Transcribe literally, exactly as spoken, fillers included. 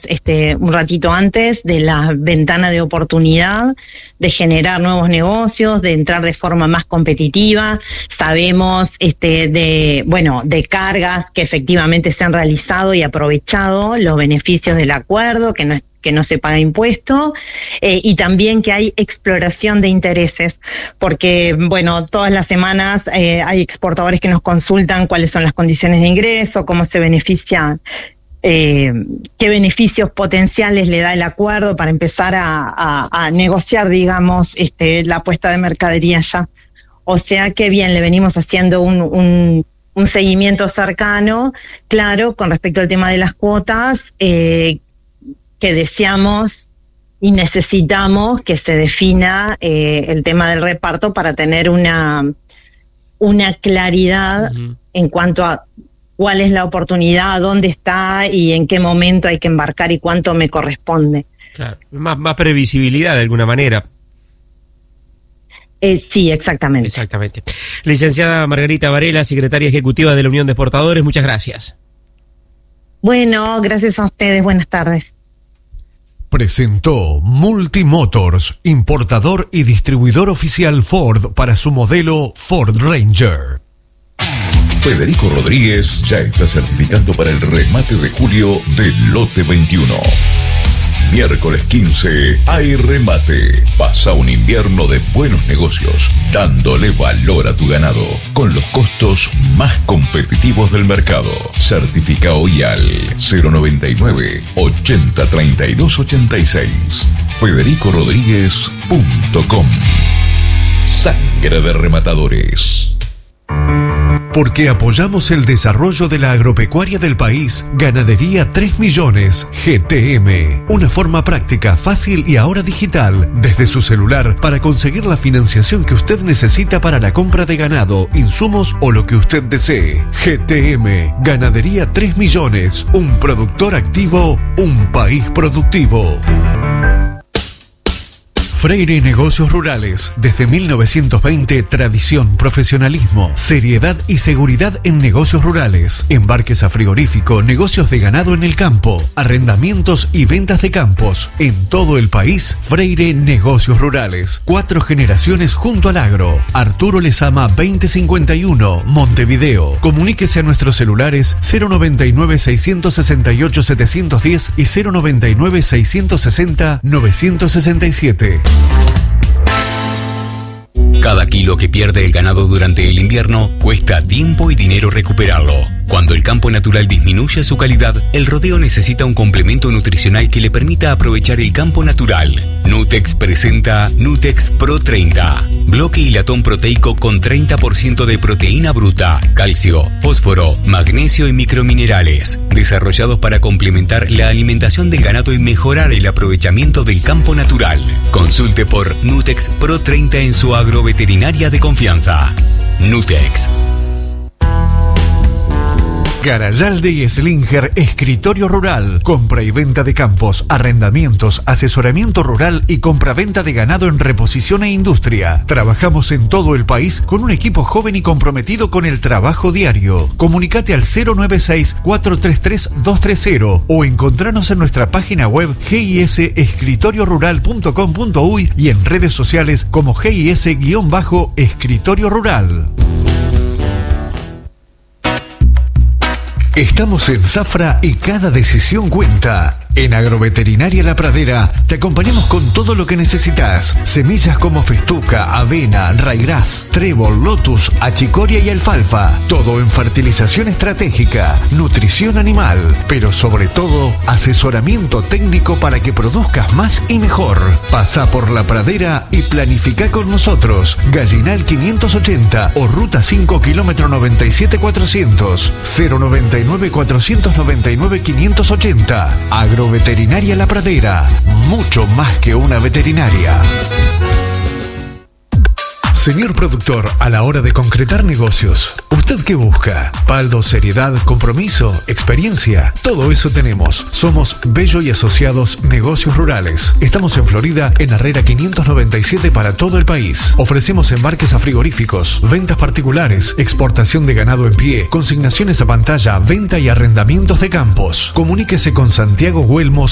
este, un ratito antes, de la ventana de oportunidad, de generar nuevos negocios, de entrar de forma más competitiva. Sabemos este, de, bueno, de cargas que efectivamente se han realizado y aprovechado los beneficios del acuerdo, que no es que no se paga impuesto, eh, y también que hay exploración de intereses, porque, bueno, todas las semanas eh, hay exportadores que nos consultan cuáles son las condiciones de ingreso, cómo se benefician, eh, qué beneficios potenciales le da el acuerdo para empezar a, a, a negociar, digamos, este, la puesta de mercadería allá. O sea que bien, le venimos haciendo un, un un seguimiento cercano, claro, con respecto al tema de las cuotas, eh, que deseamos y necesitamos que se defina eh, el tema del reparto para tener una, una claridad uh-huh. en cuanto a cuál es la oportunidad, dónde está y en qué momento hay que embarcar y cuánto me corresponde. Claro, más, más previsibilidad de alguna manera. Eh, sí, exactamente. Exactamente. Licenciada Margarita Varela, secretaria ejecutiva de la Unión de Exportadores, muchas gracias. Bueno, gracias a ustedes, buenas tardes. Presentó Multimotors, importador y distribuidor oficial Ford para su modelo Ford Ranger. Federico Rodríguez ya está certificando para el remate de julio del lote veintiuno. Miércoles quince hay remate. Pasa un invierno de buenos negocios, dándole valor a tu ganado, con los costos más competitivos del mercado. Certifica hoy al cero noventa y nueve, ochenta, treinta y dos, ochenta y seis. federico rodríguez punto com. Sangre de rematadores. Porque apoyamos el desarrollo de la agropecuaria del país, Ganadería tres millones, G T M. Una forma práctica, fácil y ahora digital, desde su celular, para conseguir la financiación que usted necesita para la compra de ganado, insumos o lo que usted desee. G T M, Ganadería tres millones, un productor activo, un país productivo. Freire Negocios Rurales. Desde mil novecientos veinte, tradición, profesionalismo, seriedad y seguridad en negocios rurales. Embarques a frigorífico, negocios de ganado en el campo, arrendamientos y ventas de campos. En todo el país, Freire Negocios Rurales. Cuatro generaciones junto al agro. Arturo Lezama veinte cincuenta y uno, Montevideo. Comuníquese a nuestros celulares cero noventa y nueve, seiscientos sesenta y ocho, setecientos diez y cero noventa y nueve, seiscientos sesenta, novecientos sesenta y siete. Cada kilo que pierde el ganado durante el invierno cuesta tiempo y dinero recuperarlo. Cuando el campo natural disminuye su calidad, el rodeo necesita un complemento nutricional que le permita aprovechar el campo natural. Nutex presenta Nutex Pro treinta. Bloque y latón proteico con treinta por ciento de proteína bruta, calcio, fósforo, magnesio y microminerales. Desarrollados para complementar la alimentación del ganado y mejorar el aprovechamiento del campo natural. Consulte por Nutex Pro treinta en su agroveterinaria de confianza. Nutex. Garayalde y Slinger, escritorio rural, compra y venta de campos, arrendamientos, asesoramiento rural y compra-venta de ganado en reposición e industria. Trabajamos en todo el país con un equipo joven y comprometido con el trabajo diario. Comunicate al cero nueve seis, cuatro tres tres, dos tres cero o encontranos en nuestra página web g i s escritorio rural punto com punto u y y en redes sociales como G I S-Escritorio Rural. Estamos en Zafra y cada decisión cuenta. En Agroveterinaria La Pradera te acompañamos con todo lo que necesitas. Semillas como festuca, avena, raigras, trébol, lotus, achicoria y alfalfa. Todo en fertilización estratégica, nutrición animal, pero sobre todo asesoramiento técnico para que produzcas más y mejor. Pasa por La Pradera y planifica con nosotros. Gallinal quinientos ochenta o Ruta cinco, kilómetro noventa y siete cuatrocientos, cero noventa y nueve, cuatrocientos noventa y nueve, quinientos ochenta. Agro Veterinaria La Pradera, mucho más que una veterinaria. Señor productor, a la hora de concretar negocios, ¿usted qué busca? Paldo, seriedad, compromiso, experiencia. Todo eso tenemos. Somos Bello y Asociados Negocios Rurales. Estamos en Florida, en Herrera quinientos noventa y siete para todo el país. Ofrecemos embarques a frigoríficos, ventas particulares, exportación de ganado en pie, consignaciones a pantalla, venta y arrendamientos de campos. Comuníquese con Santiago Güelmo